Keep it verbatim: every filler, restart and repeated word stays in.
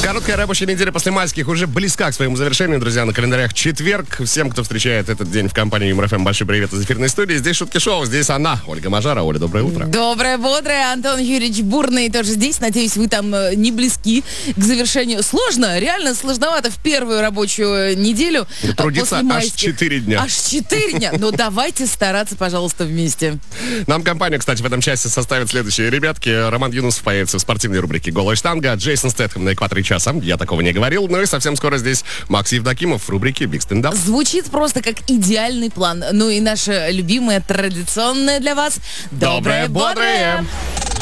Короткая рабочая неделя после майских уже близка к своему завершению, друзья. На календарях четверг. Всем, кто встречает этот день в компании Юмор ФМ, большой привет из эфирной студии. Здесь Шутки Шоу, здесь она, Ольга Мажара. Оля, доброе утро. Доброе, бодрое. Антон Юрьевич Бурный тоже здесь. Надеюсь, вы там э, не близки к завершению. Сложно, реально сложновато в первую рабочую неделю. Трудиться аж четыре дня. Аж четыре дня. Но давайте стараться, пожалуйста, вместе. Нам компанию, кстати, в этом части составят следующие ребятки. Роман Юнусов появится в спортивной рубрике «Голая штанга», Джейсон Стэтхэм на экваторе часа. Я такого не говорил. Ну и совсем скоро здесь Макс Евдокимов в рубрике «Биг стендап». Звучит просто как идеальный план. Ну и наше любимое, традиционное для вас «Доброе, бодрое».